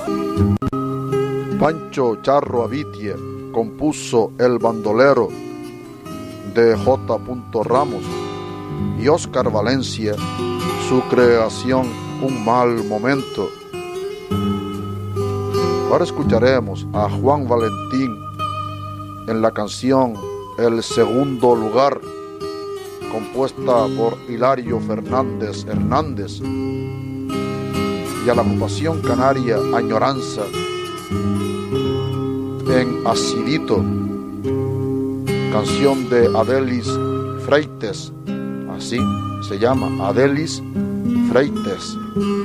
Pancho Charro Avitie compuso El bandolero de J. Ramos y Óscar Valencia su creación Un mal momento. Ahora escucharemos a Juan Valentín en la canción El segundo lugar, compuesta por Hilario Fernández Hernández, y a la agrupación canaria Añoranza en Acidito, canción de Adelis Freites, así se llama, Adelis Freites.